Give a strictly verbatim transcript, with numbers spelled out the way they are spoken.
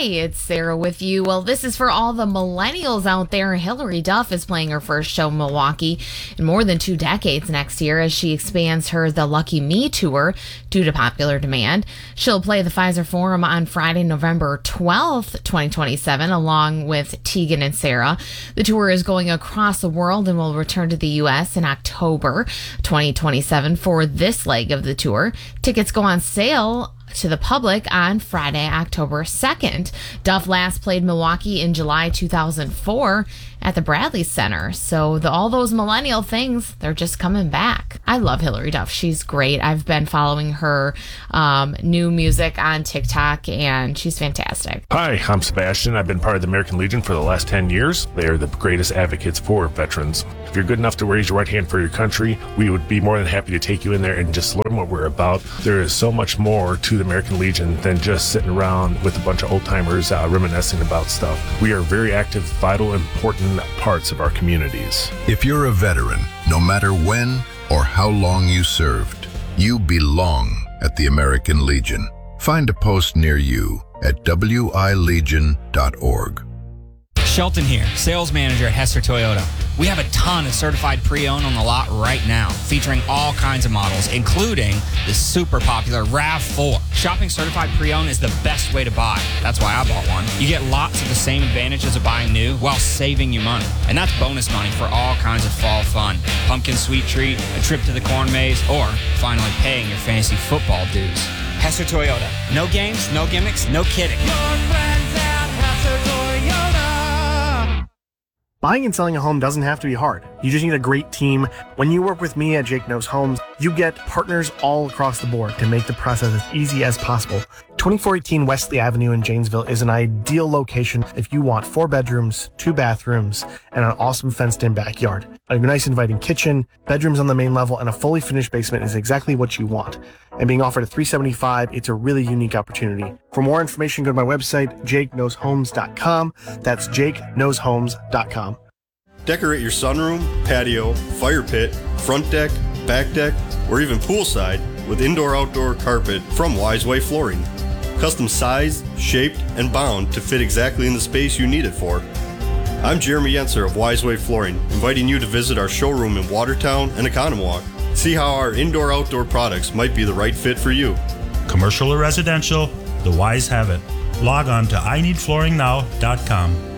Hey, it's Sarah with you. Well, this is for all the millennials out there. Hilary Duff is playing her first show in Milwaukee in more than two decades next year as she expands her The Lucky Me tour due to popular demand. She'll play the Pfizer Forum on Friday, November twelfth, twenty twenty-seven, along with Tegan and Sarah. The tour is going across the world and will return to the U S in October twenty twenty-seven for this leg of the tour. Tickets go on sale to the public on Friday, October second. Duff last played Milwaukee in July two thousand four at the Bradley Center. So the, all those millennial things, they're just coming back. I love Hilary Duff. She's great. I've been following her um, new music on TikTok, and she's fantastic. Hi, I'm Sebastian. I've been part of the American Legion for the last ten years. They are the greatest advocates for veterans. If you're good enough to raise your right hand for your country, we would be more than happy to take you in there and just learn what we're about. There is so much more to the American Legion than just sitting around with a bunch of old timers uh, reminiscing about stuff. We are very active, vital, important parts of our communities. If you're a veteran, no matter when or how long you served, you belong at the American Legion. Find a post near you at w i legion dot org. Shelton here, sales manager at Hester Toyota. We have a ton of certified pre-owned on the lot right now, featuring all kinds of models, including the super popular RAV four. Shopping certified pre-owned is the best way to buy. That's why I bought one. You get lots of the same advantages of buying new while saving you money. And that's bonus money for all kinds of fall fun. Pumpkin sweet treat, a trip to the corn maze, or finally paying your fantasy football dues. Hester Toyota. No games, no gimmicks, no kidding. Your friends at Hester Toyota. Buying and selling a home doesn't have to be hard. You just need a great team. When you work with me at Jake Knows Homes, you get partners all across the board to make the process as easy as possible. twenty-four eighteen Wesley Avenue in Janesville is an ideal location if you want four bedrooms, two bathrooms, and an awesome fenced-in backyard. A nice inviting kitchen, bedrooms on the main level, and a fully finished basement is exactly what you want. And being offered at three seventy-five, it's a really unique opportunity. For more information, go to my website, jake knows homes dot com. That's jake knows homes dot com. Decorate your sunroom, patio, fire pit, front deck, back deck, or even poolside with indoor-outdoor carpet from Wiseway Flooring. Custom sized, shaped, and bound to fit exactly in the space you need it for. I'm Jeremy Yenser of Wiseway Flooring, inviting you to visit our showroom in Watertown and Oconomowoc. See how our indoor-outdoor products might be the right fit for you. Commercial or residential, the Wise have it. Log on to I need flooring now dot com.